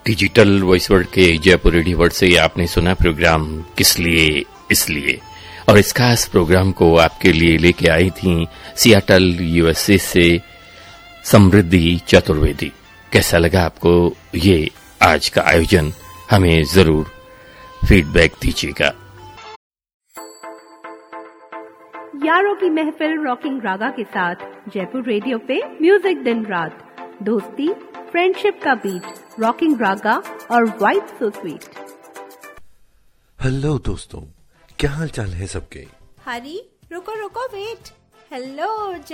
Digital voice world के Jaipur radio world से आपने सुना प्रोग्राम किस लिए इसलिए, और इस खास प्रोग्राम को आपके लिए लेके आई थी सियाटल यूएसए से समृद्धि चतुर्वेदी। कैसा लगा आपको ये आज का आयोजन, हमें जरूर फीडबैक दीजिएगा। यारों की महफिल रॉकिंग रागा के साथ जयपुर रेडियो पे म्यूजिक दिन रात, दोस्ती फ्रेंडशिप का बीट, रॉकिंग रागा और वाइब सो स्वीट। हेलो दोस्तों, क्या हाल चाल है सबके? हरी रुको रुको वेट, हेलो